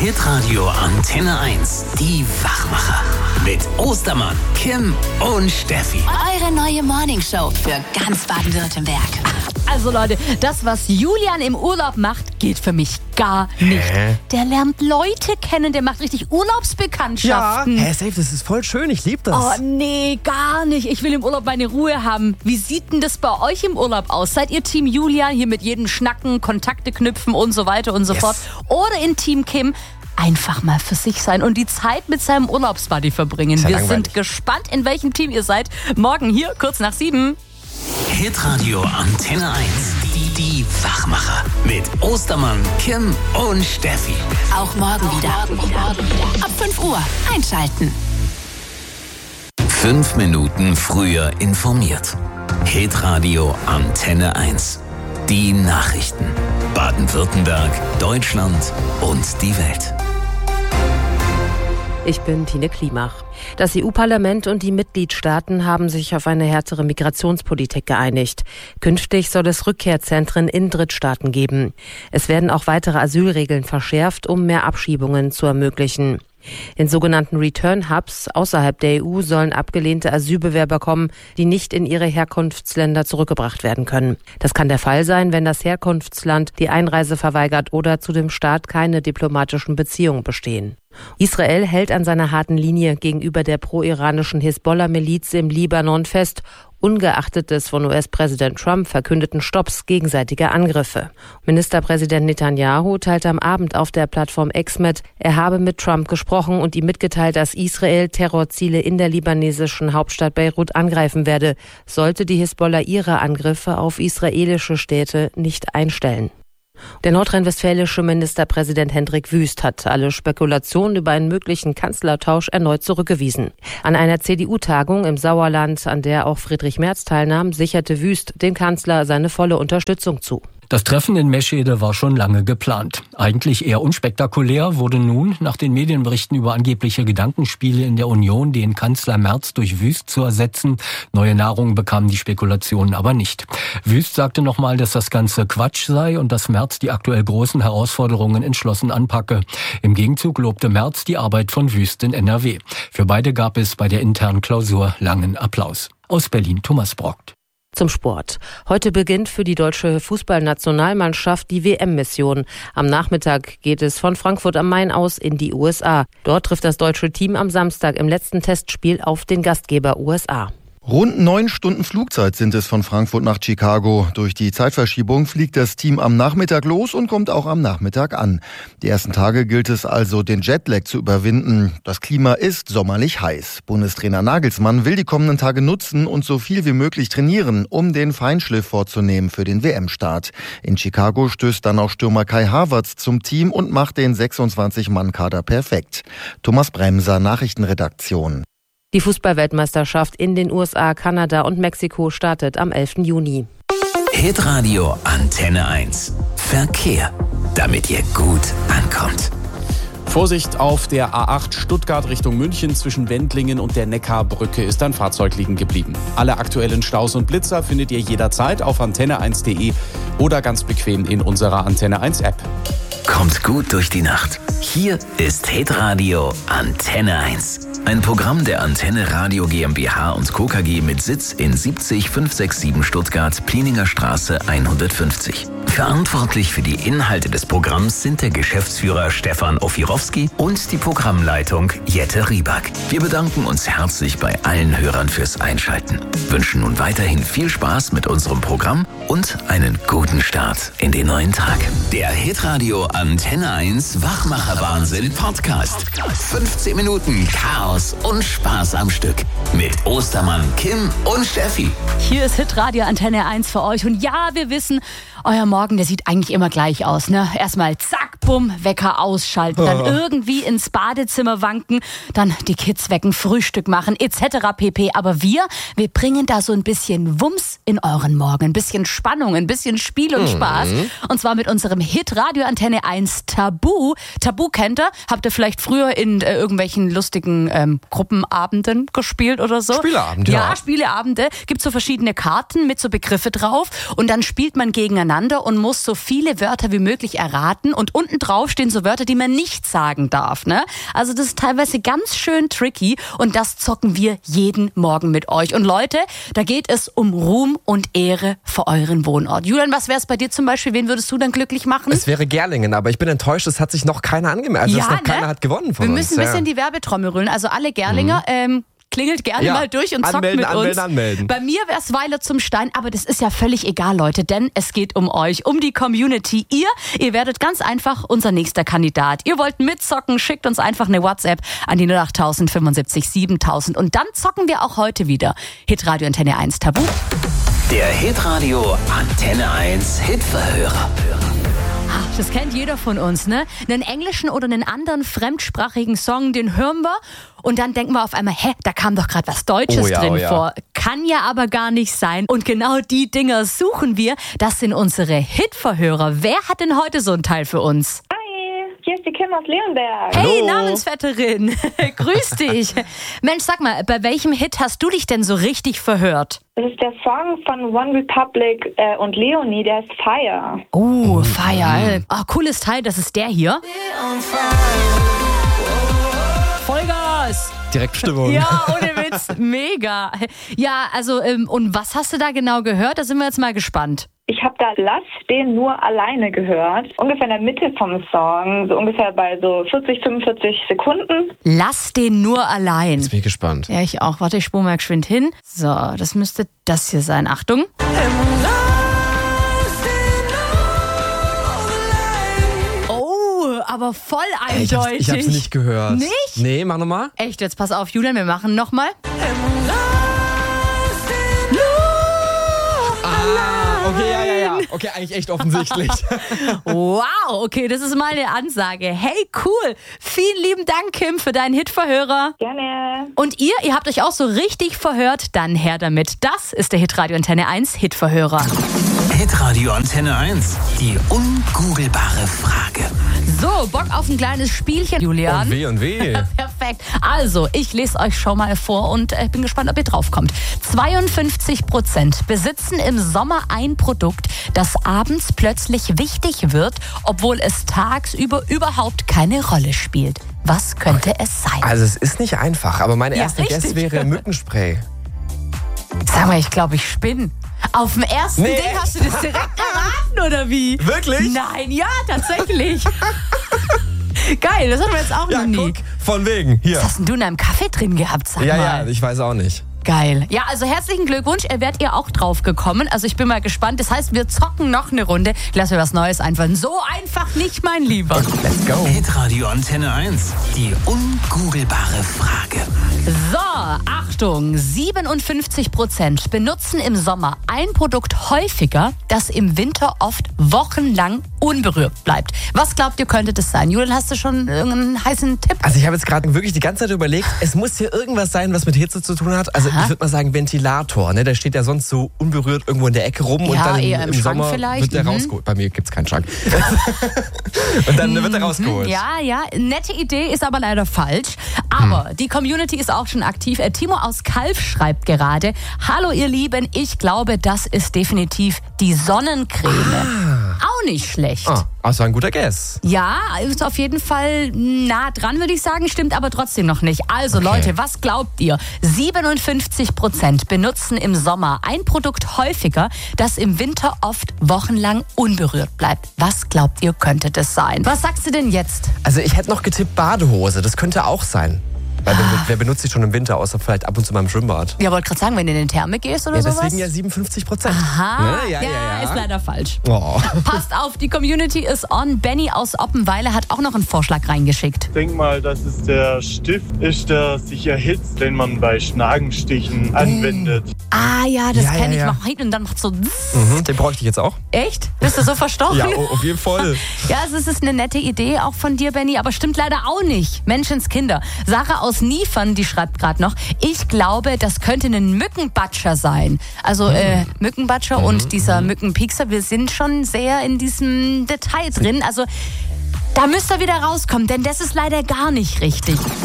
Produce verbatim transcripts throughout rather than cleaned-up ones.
Hitradio Antenne eins, die Wachmacher. Mit Ostermann, Kim und Steffi. Eure neue Morningshow für ganz Baden-Württemberg. Also Leute, das, was Julian im Urlaub macht, geht für mich gar nicht. Hä? Der lernt Leute kennen, der macht richtig Urlaubsbekanntschaften. Hä, safe, das ist voll schön, ich liebe das. Oh nee, gar nicht. Ich will im Urlaub meine Ruhe haben. Wie sieht denn das bei euch im Urlaub aus? Seid ihr Team Julian, hier mit jedem Schnacken, Kontakte knüpfen und so weiter und so Yes. fort? Oder in Team Kim? Einfach mal für sich sein und die Zeit mit seinem Urlaubsbuddy verbringen. Ist ja Wir langweilig. sind gespannt, in welchem Team ihr seid. Morgen hier, kurz nach sieben. Hitradio Antenne eins, die, die Wachmacher. Mit Ostermann, Kim und Steffi. Auch morgen wieder. Ab fünf Uhr einschalten. Fünf Minuten früher informiert. Hitradio Antenne eins. Die Nachrichten. Baden-Württemberg, Deutschland und die Welt. Ich bin Tine Klimach. Das E U-Parlament und die Mitgliedstaaten haben sich auf eine härtere Migrationspolitik geeinigt. Künftig soll es Rückkehrzentren in Drittstaaten geben. Es werden auch weitere Asylregeln verschärft, um mehr Abschiebungen zu ermöglichen. In sogenannten Return-Hubs außerhalb der E U sollen abgelehnte Asylbewerber kommen, die nicht in ihre Herkunftsländer zurückgebracht werden können. Das kann der Fall sein, wenn das Herkunftsland die Einreise verweigert oder zu dem Staat keine diplomatischen Beziehungen bestehen. Israel hält an seiner harten Linie gegenüber der pro-iranischen Hisbollah-Miliz im Libanon fest, ungeachtet des von U S-Präsident Trump verkündeten Stopps gegenseitiger Angriffe. Ministerpräsident Netanyahu teilte am Abend auf der Plattform X mit, er habe mit Trump gesprochen und ihm mitgeteilt, dass Israel Terrorziele in der libanesischen Hauptstadt Beirut angreifen werde, sollte die Hisbollah ihre Angriffe auf israelische Städte nicht einstellen. Der nordrhein-westfälische Ministerpräsident Hendrik Wüst hat alle Spekulationen über einen möglichen Kanzlertausch erneut zurückgewiesen. An einer C D U-Tagung im Sauerland, an der auch Friedrich Merz teilnahm, sicherte Wüst dem Kanzler seine volle Unterstützung zu. Das Treffen in Meschede war schon lange geplant. Eigentlich eher unspektakulär wurde nun, nach den Medienberichten über angebliche Gedankenspiele in der Union, den Kanzler Merz durch Wüst zu ersetzen. Neue Nahrung bekamen die Spekulationen aber nicht. Wüst sagte nochmal, dass das Ganze Quatsch sei und dass Merz die aktuell großen Herausforderungen entschlossen anpacke. Im Gegenzug lobte Merz die Arbeit von Wüst in N R W. Für beide gab es bei der internen Klausur langen Applaus. Aus Berlin Thomas Brockt. Zum Sport. Heute beginnt für die deutsche Fußballnationalmannschaft die W M-Mission. Am Nachmittag geht es von Frankfurt am Main aus in die U S A. Dort trifft das deutsche Team am Samstag im letzten Testspiel auf den Gastgeber U S A. Rund neun Stunden Flugzeit sind es von Frankfurt nach Chicago. Durch die Zeitverschiebung fliegt das Team am Nachmittag los und kommt auch am Nachmittag an. Die ersten Tage gilt es also, den Jetlag zu überwinden. Das Klima ist sommerlich heiß. Bundestrainer Nagelsmann will die kommenden Tage nutzen und so viel wie möglich trainieren, um den Feinschliff vorzunehmen für den W M-Start. In Chicago stößt dann auch Stürmer Kai Havertz zum Team und macht den sechsundzwanzig-Mann-Kader perfekt. Thomas Bremser, Nachrichtenredaktion. Die Fußballweltmeisterschaft in den U S A, Kanada und Mexiko startet am elften Juni. Hitradio Antenne eins. Verkehr, damit ihr gut ankommt. Vorsicht auf der A acht Stuttgart Richtung München zwischen Wendlingen und der Neckarbrücke ist ein Fahrzeug liegen geblieben. Alle aktuellen Staus und Blitzer findet ihr jederzeit auf antenne eins punkt de oder ganz bequem in unserer Antenne eins App. Kommt gut durch die Nacht. Hier ist Hitradio Antenne eins. Ein Programm der Antenne Radio GmbH und Co. K G mit Sitz in siebzig fünfhundertsiebenundsechzig Stuttgart, Plieninger Straße hundertfünfzig. Verantwortlich für die Inhalte des Programms sind der Geschäftsführer Stefan Ofirowski und die Programmleitung Jette Rieback. Wir bedanken uns herzlich bei allen Hörern fürs Einschalten. Wünschen nun weiterhin viel Spaß mit unserem Programm und einen guten Start in den neuen Tag. Der Hitradio Antenne eins Wachmacher-Wahnsinn Podcast. fünfzehn Minuten Chaos und Spaß am Stück. Mit Ostermann, Kim und Steffi. Hier ist Hitradio Antenne eins für euch. Und ja, wir wissen, euer Morgen, der sieht eigentlich immer gleich aus, ne? Erstmal zack, bumm, Wecker ausschalten, dann irgendwie ins Badezimmer wanken, dann die Kids wecken, Frühstück machen, et cetera pp. Aber wir, wir bringen da so ein bisschen Wumms in euren Morgen, ein bisschen Spannung, ein bisschen Spiel und Spaß. Und zwar mit unserem Hitradio Antenne eins Tabu. Tabu kennt ihr? Habt ihr vielleicht früher in äh, irgendwelchen lustigen ähm, Gruppenabenden gespielt oder so? Spieleabend, ja. Ja, Spieleabende. Gibt so verschiedene Karten mit so Begriffe drauf und dann spielt man gegeneinander und muss so viele Wörter wie möglich erraten und unten draufstehen so Wörter, die man nicht sagen darf. Ne? Also das ist teilweise ganz schön tricky und das zocken wir jeden Morgen mit euch. Und Leute, da geht es um Ruhm und Ehre für euren Wohnort. Julian, was wäre es bei dir zum Beispiel? Wen würdest du dann glücklich machen? Es wäre Gerlingen, aber ich bin enttäuscht, es hat sich noch keiner angemeldet. Also ja, es noch ne? keiner hat gewonnen von Wir uns. müssen ein bisschen ja. die Werbetrommel rühren. Also alle Gerlinger, mhm. ähm, klingelt gerne ja. mal durch und zockt anmelden, mit anmelden, uns. Anmelden. Bei mir wäre es Weiler zum Stein, aber das ist ja völlig egal, Leute, denn es geht um euch, um die Community. Ihr, ihr werdet ganz einfach unser nächster Kandidat. Ihr wollt mitzocken, schickt uns einfach eine WhatsApp an die null acht null null fünfundsiebzig siebentausend und dann zocken wir auch heute wieder. Hitradio Antenne eins Tabu. Der Hitradio Antenne eins Hitverhörer. Das kennt jeder von uns, ne? Einen englischen oder einen anderen fremdsprachigen Song, den hören wir und dann denken wir auf einmal, hä, da kam doch gerade was Deutsches oh ja, drin oh ja. vor. Kann ja aber gar nicht sein. Und genau die Dinger suchen wir. Das sind unsere Hitverhörer. Wer hat denn heute so einen Teil für uns? Hier ist die Kim aus Leonberg. Hey, Hallo. Namensvetterin. Grüß dich. Mensch, sag mal, bei welchem Hit hast du dich denn so richtig verhört? Das ist der Song von One Republic äh, und Leonie, der ist Fire. Oh, Fire. Oh, cooles Teil, das ist der hier. Vollgas. Direkt Stimmung. Ja, ohne Witz. Mega. Ja, also, ähm, und was hast du da genau gehört? Da sind wir jetzt mal gespannt. Ich habe da Lass den nur alleine gehört. Ungefähr in der Mitte vom Song, so ungefähr bei so vierzig, fünfundvierzig Sekunden. Lass den nur allein. Jetzt bin ich gespannt. Ja, ich auch. Warte, ich spule mal geschwind hin. So, das müsste das hier sein. Achtung. Oh, aber voll Ey, ich, hab's, eindeutig. ich hab's nicht gehört. Nicht? Nee, mach nochmal. Echt, jetzt pass auf, Julian, wir machen nochmal. Ah, okay, ja, ja, ja. Okay, eigentlich echt offensichtlich. Wow, okay, das ist mal eine Ansage. Hey, cool. Vielen lieben Dank, Kim, für deinen Hitverhörer. Gerne. Und ihr, ihr habt euch auch so richtig verhört, dann her damit. Das ist der Hitradio Antenne eins Hitverhörer. Hitradio Antenne eins. Die ungoogelbare Frage. So, Bock auf ein kleines Spielchen, Julian? Und weh und weh. Perfekt. Also, ich lese euch schon mal vor und äh, bin gespannt, ob ihr draufkommt. zweiundfünfzig Prozent besitzen im Sommer ein Produkt, das abends plötzlich wichtig wird, obwohl es tagsüber überhaupt keine Rolle spielt. Was könnte es sein? Also es ist nicht einfach, aber mein Ja, erster Guess richtig. wäre Mückenspray. Sag mal, ich glaube, ich spinne. Auf dem ersten Nee. Ding hast du das direkt erraten, oder wie? Wirklich? Nein, ja, tatsächlich. Geil, das hatten wir jetzt auch Ja, noch nie. guck, von wegen. Hier. Was hast denn du in einem Kaffee drin gehabt, sag Ja, mal? ja, ich weiß auch nicht. Geil. Ja, also herzlichen Glückwunsch. Werdet ihr auch drauf gekommen. Also ich bin mal gespannt. Das heißt, wir zocken noch eine Runde. Ich lasse mir was Neues einfallen. So einfach nicht, mein Lieber. Let's go. Hitradio Antenne eins. Die ungoogelbare Frage. So, Achtung. siebenundfünfzig Prozent benutzen im Sommer ein Produkt häufiger, das im Winter oft wochenlang unberührt bleibt. Was glaubt ihr, könnte das sein? Julian, hast du schon irgendeinen heißen Tipp? Also ich habe jetzt gerade wirklich die ganze Zeit überlegt, es muss hier irgendwas sein, was mit Hitze zu tun hat. Also Aha. ich würde mal sagen Ventilator, ne? Der steht ja sonst so unberührt irgendwo in der Ecke rum und Ja, dann eher im im Schrank Sommer vielleicht. wird der Mhm. rausgeholt. Bei mir gibt's keinen Schrank. Und dann wird er rausgeholt. Ja, ja, nette Idee, ist aber leider falsch. Aber Hm. die Community ist auch schon aktiv. Äh, Timo aus Kalf schreibt gerade: Hallo ihr Lieben, ich glaube, das ist definitiv die Sonnencreme. Auch nicht schlecht. Ah, also ein guter Guess. Ja, ist auf jeden Fall nah dran, würde ich sagen, stimmt aber trotzdem noch nicht. Also Okay. Leute, was glaubt ihr? siebenundfünfzig Prozent benutzen im Sommer ein Produkt häufiger, das im Winter oft wochenlang unberührt bleibt. Was glaubt ihr, könnte das sein? Was sagst du denn jetzt? Also ich hätte noch getippt Badehose, das könnte auch sein. Weil wer, wer benutzt die schon im Winter, außer vielleicht ab und zu mal im Schwimmbad? Ja, wollte gerade sagen, wenn du in den Therme gehst oder Ja, sowas. deswegen ja siebenundfünfzig Prozent. Aha, Ne? ja, Ja, ja, ja. ist leider falsch. Oh. Passt auf, die Community ist on. Benny aus Oppenweiler hat auch noch einen Vorschlag reingeschickt. Ich denke mal, dass es der Stift ist, der sich erhitzt, den man bei Schnagenstichen anwendet. Ah ja, das Ja, kenne ja, ich. ja. Mach hin und dann macht so. Mhm, den bräuchte ich jetzt auch. Echt? Bist du so verstochen? Ja, oh, auf jeden Fall. Ja, also es ist eine nette Idee auch von dir, Benny, aber stimmt leider auch nicht. Menschenskinder. Sarah aus Niefern, die schreibt gerade noch, ich glaube, das könnte ein Mückenbatscher sein. Also äh, Mückenbatscher Mhm. und dieser Mückenpiekser, wir sind schon sehr in diesem Detail drin. Also da müsst ihr wieder rauskommen, denn das ist leider gar nicht richtig.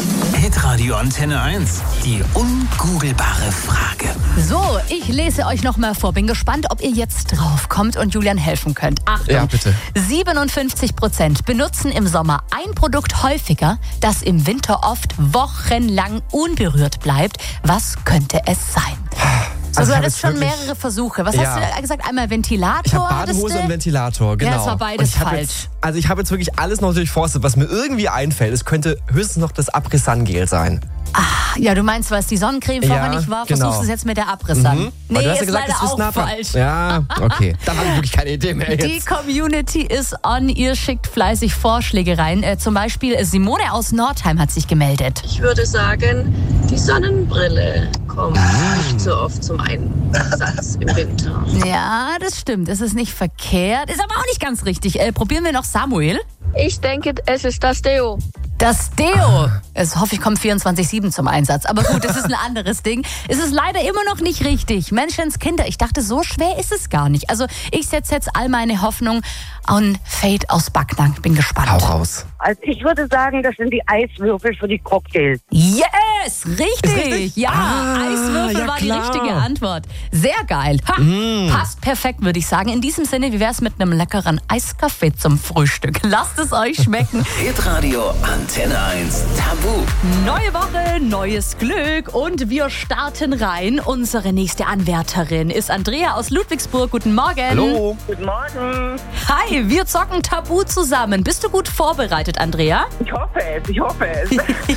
Hitradio Antenne eins. Die ungoogelbare Frage. So, ich lese euch nochmal vor. Bin gespannt, ob ihr jetzt drauf kommt und Julian helfen könnt. Achtung, Ja, bitte. siebenundfünfzig Prozent benutzen im Sommer ein Produkt häufiger, das im Winter oft wochenlang unberührt bleibt. Was könnte es sein? Also, ich du hab hattest jetzt schon wirklich- mehrere Versuche. Was Ja. hast du gesagt? Einmal Ventilator? Ich habe hattest Badehose du? und Ventilator, genau. Ja, das war beides Und ich hab falsch. Jetzt, also ich habe jetzt wirklich alles noch durchforstet, was mir irgendwie einfällt. Es könnte höchstens noch das Abrisan-Gel sein. Ja, du meinst, was die Sonnencreme vorher Ja, nicht war, genau. versuchst du es jetzt mit der Abrisan. Mhm. Nee, Aber du hast ja ist gesagt, leider es ist auch nah dran. falsch. Ja, okay. Dann habe ich wirklich keine Idee mehr Die jetzt. Community ist on, ihr schickt fleißig Vorschläge rein. Äh, zum Beispiel Simone aus Nordheim hat sich gemeldet. Ich würde sagen, die Sonnenbrille kommt nicht so oft zum Einsatz im Winter. Ja, das stimmt. Es ist nicht verkehrt. Ist aber auch nicht ganz richtig. Äh, probieren wir noch Samuel. Ich denke, es ist das Deo. Das Deo. Es hoffe ich, kommt vierundzwanzig sieben zum Einsatz. Aber gut, das ist ein anderes Ding. Es ist leider immer noch nicht richtig. Menschenskinder, ich dachte, so schwer ist es gar nicht. Also ich setze jetzt all meine Hoffnung an Fate aus Backnang. Bin gespannt. Hau raus. Also ich würde sagen, das sind die Eiswürfel für die Cocktails. Yes, richtig. richtig? Ja, Ah, Eiswürfel ja, war klar. die richtige Antwort. Sehr geil. Ha, Mm. Passt perfekt, würde ich sagen. In diesem Sinne, wie wär's mit einem leckeren Eiskaffee zum Frühstück? Lasst es euch schmecken. Hitradio Antenne eins Tabu. Neue Woche, neues Glück und wir starten rein. Unsere nächste Anwärterin ist Andrea aus Ludwigsburg. Guten Morgen. Hallo. Guten Morgen. Hi, wir zocken Tabu zusammen. Bist du gut vorbereitet, Andrea? Ich hoffe es, ich hoffe es.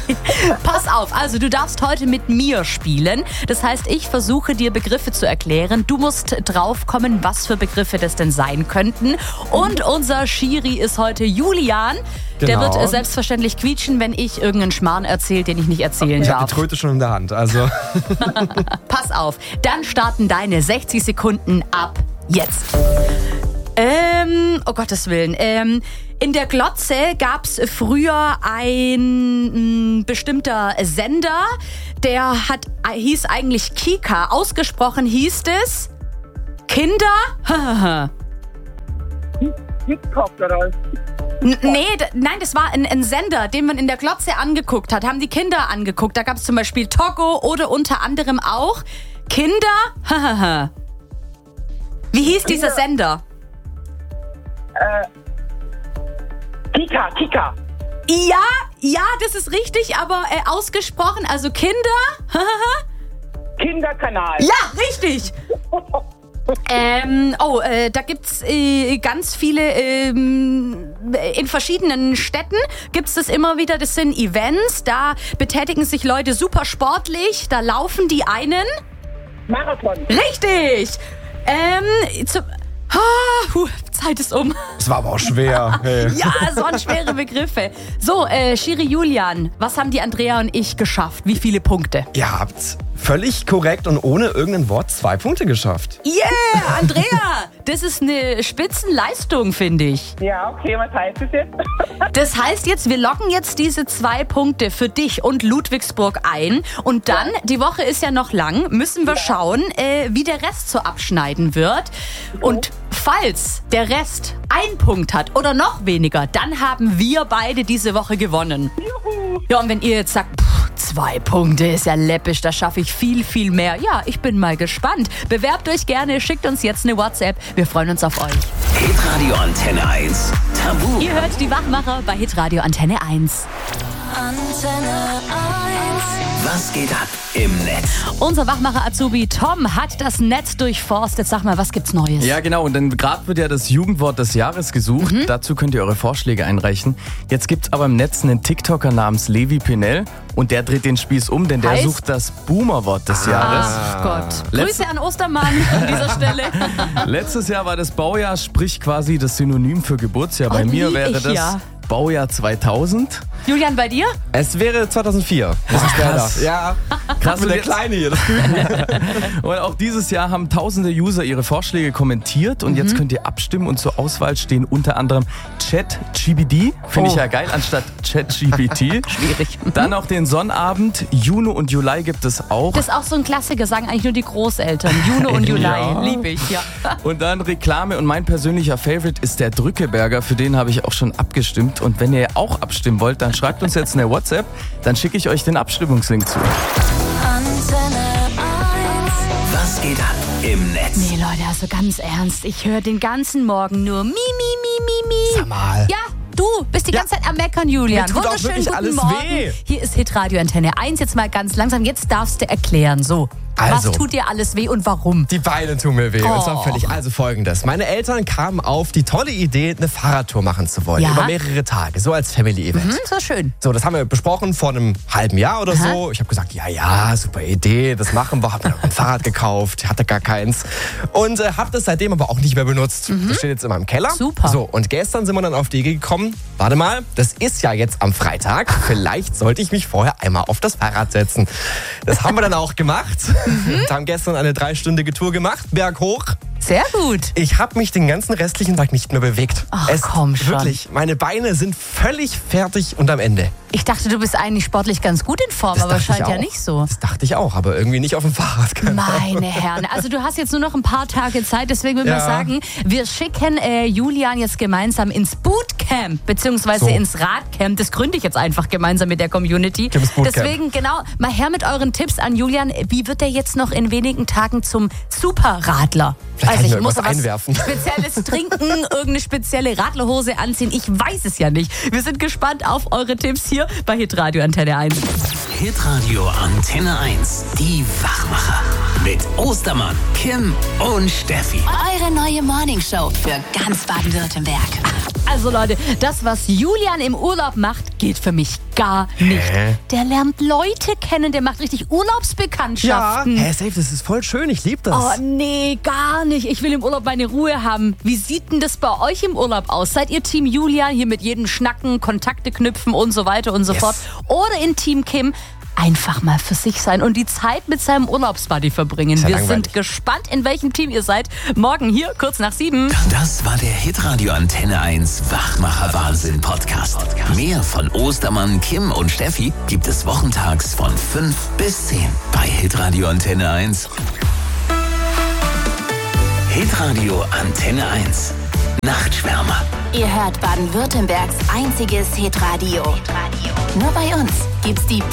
Pass auf, also du darfst heute mit mir spielen. Das heißt, ich versuche dir Begriffe zu erklären. Du musst draufkommen, was für Begriffe das denn sein könnten. Und unser Schiri ist heute Julian. Der Genau. wird äh, selbstverständlich quietschen, wenn ich irgendeinen Schmarrn erzähle, den ich nicht erzählen Ich habe darf. die Tröte schon in der Hand. Also Pass auf, dann starten deine sechzig Sekunden ab jetzt. Ähm, oh Gottes Willen. Ähm, in der Glotze gab's früher ein mh, bestimmter Sender, der hat, äh, hieß eigentlich Kika. Ausgesprochen hieß es Kinder. TikTok oder? N- Nee, d- nein, das war ein, ein Sender, den man in der Glotze angeguckt hat. Haben die Kinder angeguckt. Da gab es zum Beispiel Togo oder unter anderem auch Kinder. Wie hieß dieser Sender? Äh, Kika, Kika. Ja, ja, das ist richtig, aber äh, ausgesprochen, also Kinder. Kinderkanal. Ja, richtig. Ähm, oh, äh, da gibt's äh, ganz viele, ähm, in verschiedenen Städten gibt's das immer wieder, das sind Events, da betätigen sich Leute super sportlich, da laufen die einen. Marathon. Richtig. Ähm, zu, ah, huh, Zeit ist um. das war aber auch schwer. Hey. Ja, es waren schwere Begriffe. So, äh, Schiri Julian, was haben die Andrea und ich geschafft? Wie viele Punkte? Ihr habt völlig korrekt und ohne irgendein Wort zwei Punkte geschafft. Yeah, Andrea, das ist eine Spitzenleistung, finde ich. Ja, okay, was heißt das jetzt? Das heißt jetzt, wir locken jetzt diese zwei Punkte für dich und Ludwigsburg ein. Und dann, die Woche ist ja noch lang, müssen wir schauen, äh, wie der Rest so abschneiden wird. Und falls der Rest ein Punkt hat oder noch weniger, dann haben wir beide diese Woche gewonnen. Juhu. Ja, und wenn ihr jetzt sagt, pff, zwei Punkte ist ja läppisch, da schaffe ich viel, viel mehr. Ja, ich bin mal gespannt. Bewerbt euch gerne, schickt uns jetzt eine WhatsApp. Wir freuen uns auf euch. Hitradio Antenne eins Tabu. Ihr hört die Wachmacher bei Hitradio Antenne eins. Antenne eins. Was geht ab im Netz? Unser Wachmacher Azubi Tom hat das Netz durchforstet. Sag mal, was gibt's Neues? Ja, genau. Und dann gerade wird ja das Jugendwort des Jahres gesucht. Mhm. Dazu könnt ihr eure Vorschläge einreichen. Jetzt gibt's aber im Netz einen TikToker namens Levi Pinel und der dreht den Spieß um, denn der Heißt? sucht das Boomer-Wort des Jahres. Ach Gott. Letzte- Grüße an Ostermann an dieser Stelle. Letztes Jahr war das Baujahr, sprich quasi das Synonym für Geburtsjahr. Bei Oh, mir lieb wäre ich das ja. Baujahr zweitausend. Julian, bei dir? Es wäre zweitausendvier. Das ist krass. Ja, Krass, mit und der jetzt- Kleine hier. Und auch dieses Jahr haben tausende User ihre Vorschläge kommentiert und jetzt könnt ihr abstimmen und zur Auswahl stehen unter anderem ChatGPT, finde ich Oh. ja geil, anstatt ChatGPT. Schwierig. Dann auch den Sonnabend, Juno und Juli gibt es auch. Das ist auch so ein Klassiker, sagen eigentlich nur die Großeltern. Juno und Juli, Ja. lieb ich, ja. Und dann Reklame und mein persönlicher Favorite ist der Drückeberger, für den habe ich auch schon abgestimmt. Und wenn ihr auch abstimmen wollt, dann dann schreibt uns jetzt eine WhatsApp, dann schicke ich euch den Abstimmungslink zu. Was geht ab im Netz? Nee, Leute, also ganz ernst. Ich höre den ganzen Morgen nur Mi, Mi, Mi, Mi, Mi. Sag mal. Ja, du bist die ganze Zeit am Meckern, Julian. Mir tut auch Wunderschönen wirklich guten alles Morgen. weh. Hier ist Hitradio Antenne eins. Jetzt mal ganz langsam. Jetzt darfst du erklären. So. Also, was tut dir alles weh und warum? Die Beine tun mir weh. Oh. Und zwar völlig. Also folgendes. Meine Eltern kamen auf die tolle Idee, eine Fahrradtour machen zu wollen. Ja? Über mehrere Tage. So als Family-Event. Mhm, so schön. So, das haben wir besprochen vor einem halben Jahr oder Aha. so. Ich habe gesagt, ja, ja, super Idee, das machen wir. Hab mir ein Fahrrad gekauft, hatte gar keins. Und äh, habe das seitdem aber auch nicht mehr benutzt. Mhm. Das steht jetzt in meinem Keller. Super. So, und gestern sind wir dann auf die Idee gekommen, warte mal, das ist ja jetzt am Freitag. Vielleicht sollte ich mich vorher einmal auf das Fahrrad setzen. Das haben wir dann auch gemacht. Mhm. Wir haben gestern eine dreistündige Tour gemacht, berghoch. Sehr gut. Ich habe mich den ganzen restlichen Tag nicht mehr bewegt. Ach, es, komm schon. Wirklich, meine Beine sind völlig fertig und am Ende. Ich dachte, du bist eigentlich sportlich ganz gut in Form, Das aber dachte scheint ich ja auch. nicht so. Das dachte ich auch, aber irgendwie nicht auf dem Fahrrad. Keine Ahnung. Meine Herren, also du hast jetzt nur noch ein paar Tage Zeit, deswegen würde ich Ja. mal sagen, wir schicken äh, Julian jetzt gemeinsam ins Bootcamp, beziehungsweise So. ins Radcamp. Das gründe ich jetzt einfach gemeinsam mit der Community. Kim's Bootcamp. Deswegen, genau, mal her mit euren Tipps an Julian. Wie wird er jetzt noch in wenigen Tagen zum Superradler? Vielleicht kann ich mir muss irgendwas er was einwerfen. Spezielles trinken, irgendeine spezielle Radlerhose anziehen. Ich weiß es ja nicht. Wir sind gespannt auf eure Tipps hier bei Hitradio Antenne eins. Hitradio Antenne eins. Die Wachmacher. Mit Ostermann, Kim und Steffi. Eure neue Morningshow für ganz Baden-Württemberg. Also Leute, das, was Julian im Urlaub macht, geht für mich gar nicht. Hä? Der lernt Leute kennen, der macht richtig Ja, Urlaubsbekanntschaften. hä, safe, das ist voll schön, ich liebe das. Oh nee, gar nicht. Ich will im Urlaub meine Ruhe haben. Wie sieht denn das bei euch im Urlaub aus? Seid ihr Team Julian, hier mit jedem Schnacken, Kontakte knüpfen und so weiter und so Yes. fort? Oder in Team Kim? Einfach mal für sich sein und die Zeit mit seinem Urlaubsbuddy verbringen. Ist ja Wir langweilig. sind gespannt, in welchem Team ihr seid. Morgen hier, kurz nach sieben. Das war der Hitradio Antenne eins Wachmacher Wahnsinn Podcast. Mehr von Ostermann, Kim und Steffi gibt es wochentags von fünf bis zehn bei Hitradio Antenne eins. Hitradio Antenne eins. Nachtschwärmer. Ihr hört Baden-Württembergs einziges Hitradio. Nur bei uns gibt's die